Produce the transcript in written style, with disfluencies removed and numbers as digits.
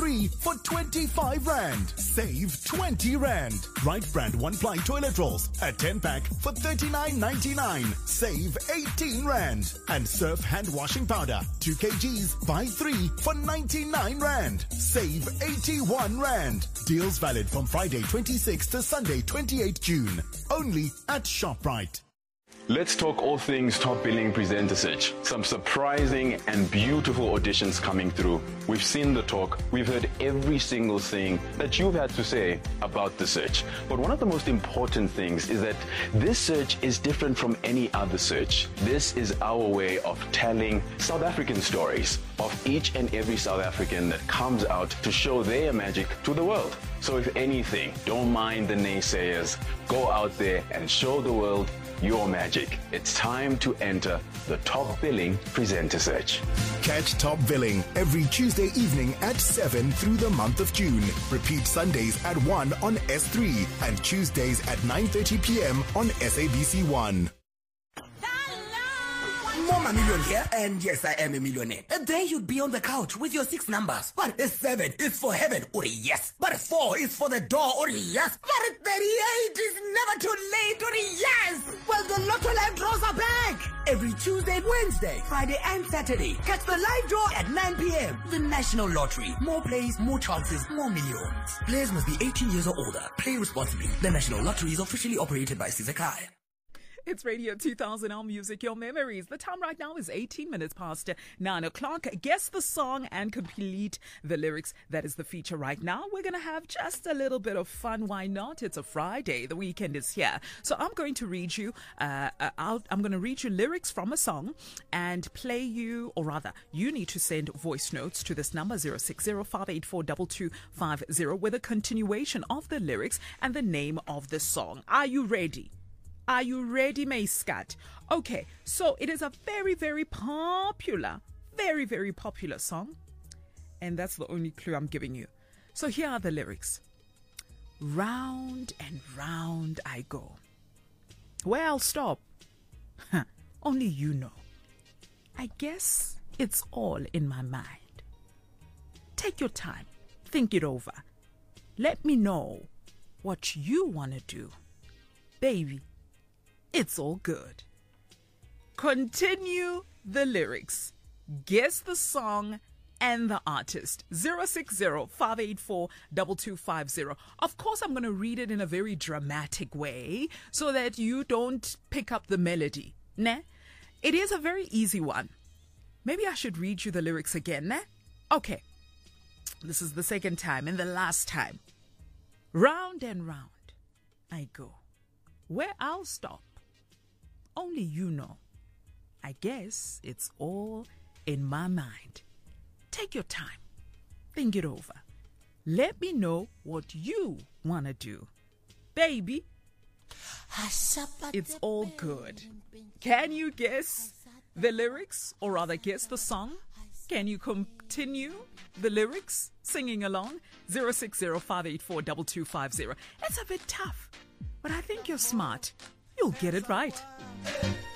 3 for 25 Rand. Save 20 Rand. Right brand 1-ply toilet rolls, a 10-pack for 39.99. Save 18 Rand. And Surf hand washing powder, 2 kgs, buy 3 for 99 Rand. Save 81 Rand. Deals valid from Friday 26 to Sunday 28 June. Only at ShopRite. Let's talk all things Top Billing Presenter Search. Some surprising and beautiful auditions coming through. We've seen the talk. We've heard every single thing that you've had to say about the search. But one of the most important things is that this search is different from any other search. This is our way of telling South African stories of each and every South African that comes out to show their magic to the world. So if anything, don't mind the naysayers. Go out there and show the world your magic. It's time to enter the Top Billing Presenter Search. Catch Top Billing every Tuesday evening at 7 through the month of June. Repeat Sundays at 1 on S3 and Tuesdays at 9:30 p.m. on SABC1. Mama Million here, and yes, I am a millionaire. And there you'd be on the couch with your 6 numbers. But 7 is for heaven, or yes. But 4 is for the door, or yes. But 38 is never too late, or yes. Well, the Lotto Live draws are back. Every Tuesday, Wednesday, Friday, and Saturday. Catch the live draw at 9 p.m. The National Lottery. More plays, more chances, more millions. Players must be 18 years or older. Play responsibly. The National Lottery is officially operated by Sizakai. It's Radio 2000, our music, your memories. The time right now is 18 minutes past 9 o'clock. Guess the song and complete the lyrics. That is the feature right now. We're going to have just a little bit of fun. Why not? It's a Friday. The weekend is here. So I'm going to read you I'm going to read you lyrics from a song and play you, or rather, you need to send voice notes to this number 060-584-2250 with a continuation of the lyrics and the name of the song. Are you ready? Are you ready, Mayscat? Okay, so it is a very, very popular song. And that's the only clue I'm giving you. So here are the lyrics. Round and round I go. Where I'll stop? Only you know. I guess it's all in my mind. Take your time. Think it over. Let me know what you want to do. Baby, it's all good. Continue the lyrics. Guess the song and the artist. 060-584-2250. Of course, I'm going to read it in a very dramatic way so that you don't pick up the melody. Ne? It is a very easy one. Maybe I should read you the lyrics again, ne? Okay. This is the second time and the last time. Round and round I go. Where I'll stop, only you know. I guess it's all in my mind. Take your time. Think it over. Let me know what you want to do. Baby, it's all good. Can you guess the lyrics, or rather guess the song? Can you continue the lyrics singing along? 060-584-2250. It's a bit tough, but I think you're smart. You'll get it right.